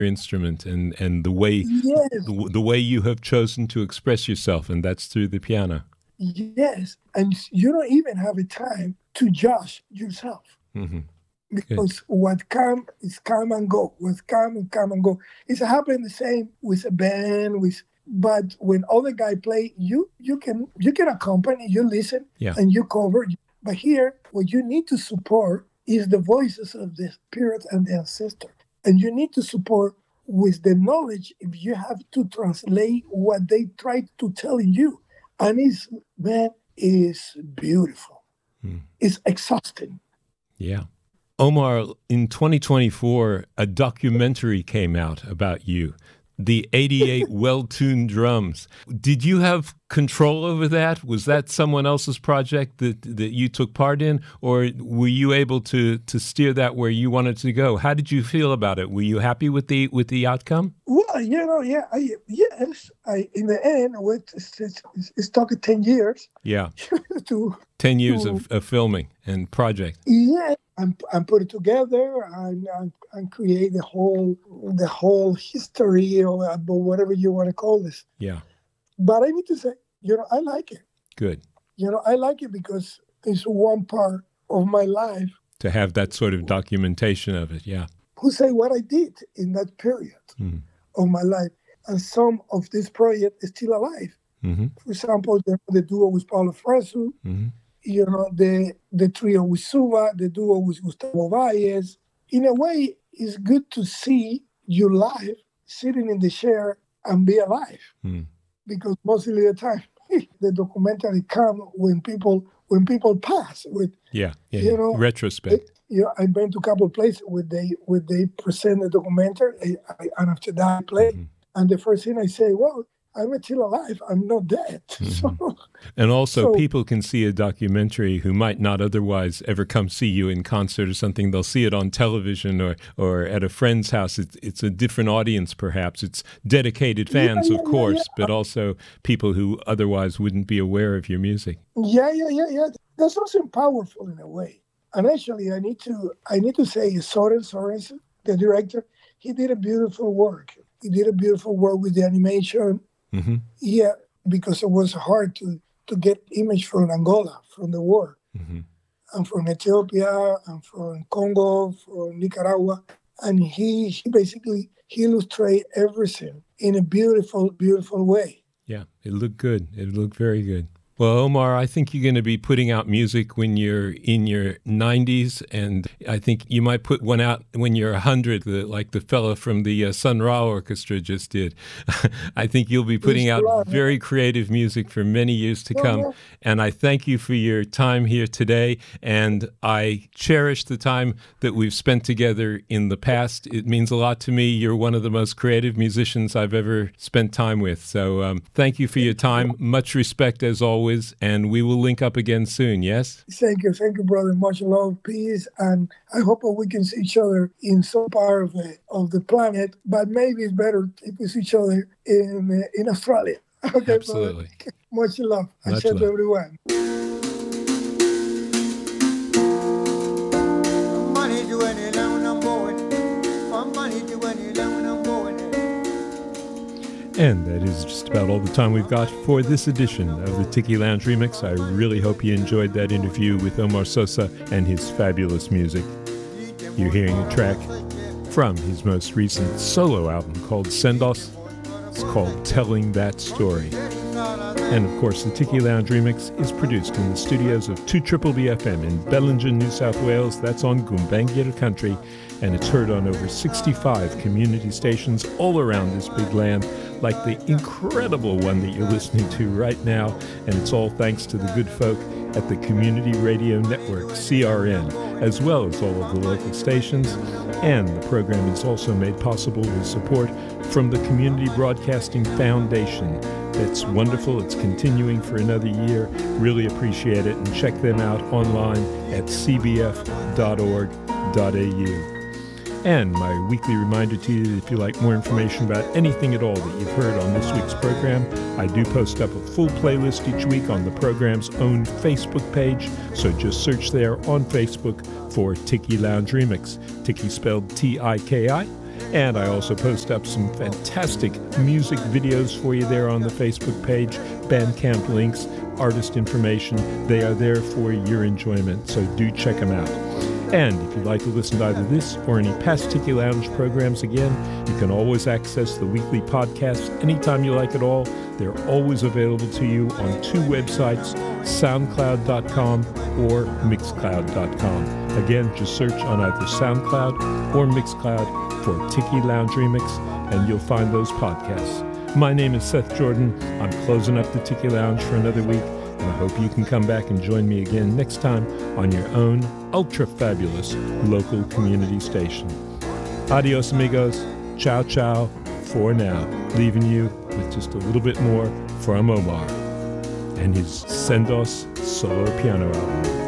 instrument and the way Yes, the way you have chosen to express yourself, and that's through the piano. yes. And you don't even have a time to judge yourself. Mm-hmm. Because what come is come and go. What's come and come and go. It's happening the same with a band, but when other guy play, you can accompany, you listen, Yeah. and you cover. But here, what you need to support is the voices of the spirit and the ancestor. And you need to support with the knowledge if you have to translate what they try to tell you. And it's beautiful. It's exhausting. Yeah. Omar, in 2024, a documentary came out about you, the 88 Well-Tuned Drums. Did you have control over that? Was that someone else's project that you took part in, or were you able to steer that where you wanted to go? How did you feel about it? Were you happy with the outcome? Well, yes. In the end, it's talking 10 years. Yeah. to 10 years of filming and project. Yeah, and put it together and create the whole history or whatever you want to call this. Yeah. But I need to say, I like it. Good. I like it because it's one part of my life. To have that sort of documentation of it, yeah. Who say what I did in that period of my life. And some of this project is still alive. Mm-hmm. For example, the duo with Paulo Fresu, the trio with Suba, the duo with Gustavo Valles. In a way, it's good to see you live, sitting in the chair and be alive. Because mostly the time, the documentary come when people pass. Retrospect. I've been to a couple of places where they present the documentary, and after that I play. And the first thing I say, well, I'm still alive. I'm not dead. And also, people can see a documentary who might not otherwise ever come see you in concert or something. They'll see it on television or at a friend's house. It's a different audience, perhaps. It's dedicated fans, of course, but also people who otherwise wouldn't be aware of your music. Yeah. That's also powerful in a way. And actually, I need to say, Sorensen, the director, he did a beautiful work. He did a beautiful work with the animation. Mm-hmm. Yeah, because it was hard to get image from Angola, from the war, and from Ethiopia, and from Congo, from Nicaragua. And he basically illustrated everything in a beautiful, beautiful way. Yeah, it looked good. It looked very good. Well, Omar, I think you're going to be putting out music when you're in your 90s, and I think you might put one out when you're 100, like the fella from the Sun Ra Orchestra just did. I think you'll be putting out very creative music for many years to come, and I thank you for your time here today, and I cherish the time that we've spent together in the past. It means a lot to me. You're one of the most creative musicians I've ever spent time with, so thank you for your time. Much respect, as always. And we will link up again soon, yes? Thank you, brother. Much love, peace, and I hope we can see each other in some part of the planet, but maybe it's better if we see each other in Australia. Okay, absolutely. Brother. Much love. Much I love. Everyone. And that is just about all the time we've got for this edition of the Tiki Lounge Remix. I really hope you enjoyed that interview with Omar Sosa and his fabulous music. You're hearing a track from his most recent solo album called Sendos. It's called Telling That Story. And of course, the Tiki Lounge Remix is produced in the studios of 2BBFM in Bellingen, New South Wales. That's on Gumbaynggirr country, and it's heard on over 65 community stations all around this big land, like the incredible one that you're listening to right now. And it's all thanks to the good folk at the Community Radio Network, CRN, as well as all of the local stations. And the program is also made possible with support from the Community Broadcasting Foundation. That's wonderful. It's continuing for another year. Really appreciate it. And check them out online at cbf.org.au. And my weekly reminder to you that if you like more information about anything at all that you've heard on this week's program, I do post up a full playlist each week on the program's own Facebook page. So just search there on Facebook for Tiki Lounge Remix. Tiki spelled Tiki, And I also post up some fantastic music videos for you there on the Facebook page, Bandcamp links, artist information. They are there for your enjoyment, so do check them out. And if you'd like to listen to either this or any past Tiki Lounge programs again, you can always access the weekly podcasts anytime you like at all. They're always available to you on two websites, soundcloud.com or mixcloud.com. Again, just search on either SoundCloud or Mixcloud for Tiki Lounge Remix, and you'll find those podcasts. My name is Seth Jordan. I'm closing up the Tiki Lounge for another week, and I hope you can come back and join me again next time on your own ultra-fabulous local community station. Adios, amigos. Ciao, ciao. For now, leaving you with just a little bit more from Omar and his Sendos solo piano album.